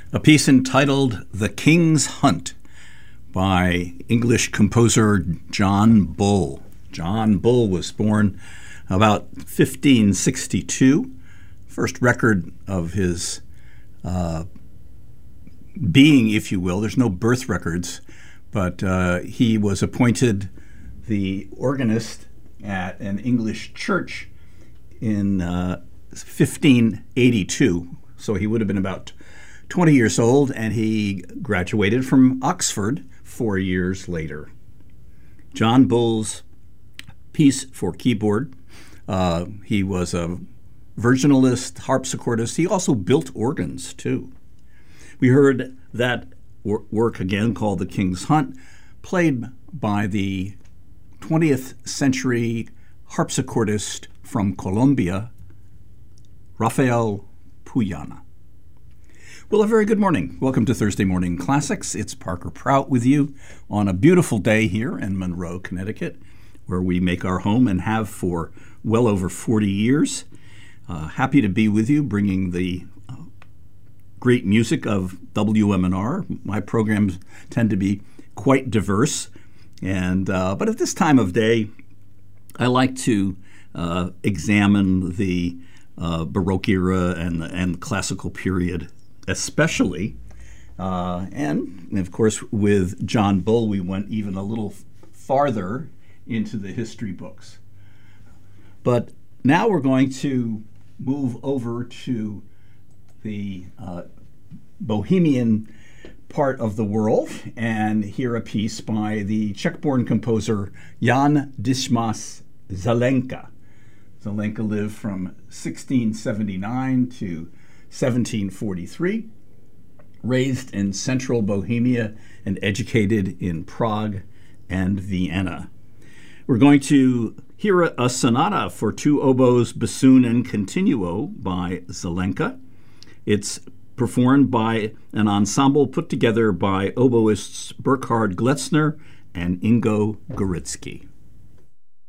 A piece entitled The King's Hunt by English composer John Bull. John Bull was born about 1562. First record of his being, if you will. There's no birth records, but he was appointed the organist at an English church in 1582. So he would have been about 20 years old, and he graduated from Oxford 4 years later. John Bull's piece for keyboard, he was a virginalist, harpsichordist. He also built organs, too. We heard that work again called The King's Hunt, played by the 20th century harpsichordist from Colombia, Rafael Puyana. Well, a very good morning. Welcome to Thursday Morning Classics. It's Parker Prout with you on a beautiful day here in Monroe, Connecticut, where we make our home and have for well over 40 years. Happy to be with you, bringing the great music of WMNR. My programs tend to be quite diverse, but at this time of day, I like to examine the Baroque era and the classical period especially. And of course, with John Bull, we went even a little farther into the history books. But now we're going to move over to the Bohemian part of the world and hear a piece by the Czech-born composer Jan Dismas Zelenka. Zelenka lived from 1679 to 1743, raised in central Bohemia and educated in Prague and Vienna. We're going to hear a sonata for two oboes, bassoon, and continuo by Zelenka. It's performed by an ensemble put together by oboists Burkhard Gletzner and Ingo Goritsky.